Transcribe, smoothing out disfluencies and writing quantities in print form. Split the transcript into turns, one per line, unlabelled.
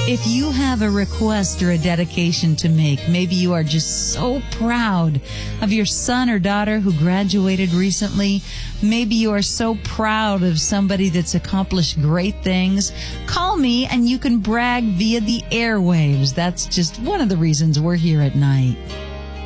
If you have a request or a dedication to make, maybe you are just so proud of your son or daughter who graduated recently. Maybe you are so proud of somebody that's accomplished great things. Call me and you can brag via the airwaves. That's just one of the reasons we're here at night.